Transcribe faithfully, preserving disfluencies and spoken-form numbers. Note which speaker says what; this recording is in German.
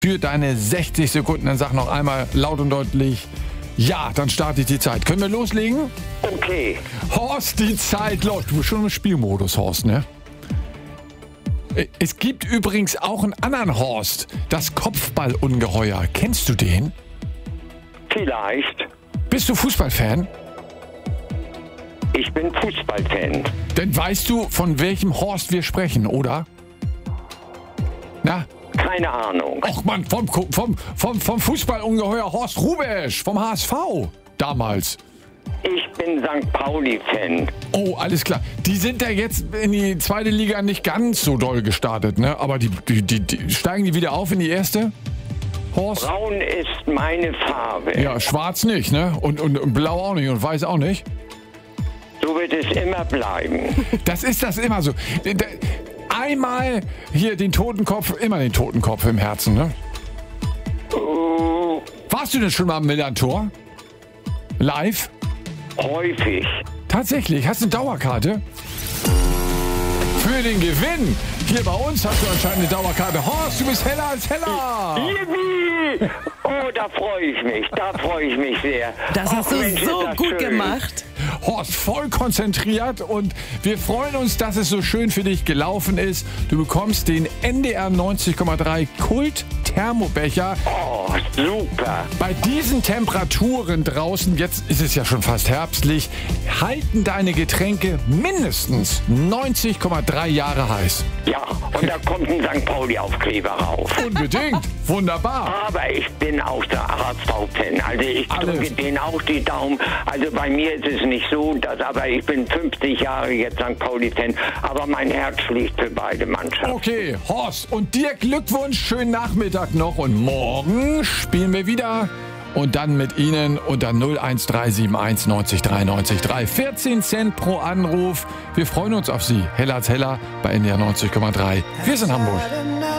Speaker 1: für deine sechzig Sekunden. Dann sag noch einmal laut und deutlich, ja, dann starte ich die Zeit. Können wir loslegen?
Speaker 2: Okay.
Speaker 1: Horst, die Zeit läuft. Du bist schon im Spielmodus, Horst, ne? Es gibt übrigens auch einen anderen Horst, das Kopfballungeheuer. Kennst du den?
Speaker 2: Vielleicht.
Speaker 1: Bist du Fußballfan?
Speaker 2: Ich bin Fußballfan.
Speaker 1: Denn weißt du, von welchem Horst wir sprechen, oder? Na?
Speaker 2: Keine Ahnung.
Speaker 1: Ach Mann, vom, vom, vom, vom Fußballungeheuer Horst Hrubesch, vom H S V damals.
Speaker 2: Ich bin Sankt Pauli-Fan.
Speaker 1: Oh, alles klar. Die sind ja jetzt in die zweite Liga nicht ganz so doll gestartet, ne? Aber die, die, die, die steigen die wieder auf in die erste? Horst?
Speaker 2: Braun ist meine Farbe.
Speaker 1: Ja, schwarz nicht, ne? Und, und, und blau auch nicht und weiß auch nicht.
Speaker 2: So wird es immer bleiben.
Speaker 1: Das ist das immer so. Einmal hier den Totenkopf, immer den Totenkopf im Herzen, ne?
Speaker 2: Uh,
Speaker 1: Warst du denn schon mal am Millantor? Live?
Speaker 2: häufig.
Speaker 1: Tatsächlich, hast du eine Dauerkarte? Für den Gewinn. Hier bei uns hast du anscheinend eine Dauerkarte. Horst, du bist heller als heller.
Speaker 2: Yippie! Oh, da freue ich mich. Da freue ich mich sehr.
Speaker 3: Das
Speaker 2: Och,
Speaker 3: hast du
Speaker 2: Mensch, ist
Speaker 3: so
Speaker 2: das
Speaker 3: gut
Speaker 2: schön.
Speaker 3: gemacht.
Speaker 1: Horst, voll konzentriert und wir freuen uns, dass es so schön für dich gelaufen ist. Du bekommst den N D R neunzig Komma drei Kult Thermobecher.
Speaker 2: Oh, super.
Speaker 1: Bei diesen Temperaturen draußen, jetzt ist es ja schon fast herbstlich, halten deine Getränke mindestens neunzig Komma drei Jahre heiß.
Speaker 2: Ja, und da kommt ein Sankt Pauli-Aufkleber rauf.
Speaker 1: Unbedingt. Wunderbar.
Speaker 2: Aber ich bin auch der H S V-Fan. Also ich
Speaker 1: Alles.
Speaker 2: drücke denen auch die Daumen. Also bei mir ist es nicht so, dass, aber ich bin fünfzig Jahre jetzt Sankt Pauli-Fan. Aber mein Herz schlägt für beide Mannschaften.
Speaker 1: Okay, Horst, und dir Glückwunsch, schönen Nachmittag noch und morgen spielen wir wieder und dann mit Ihnen unter null eins drei sieben eins neunzig drei neunzig drei. vierzehn Cent pro Anruf. Wir freuen uns auf Sie. Heller als heller bei N D R neunzig Komma drei. Wir sind Hamburg.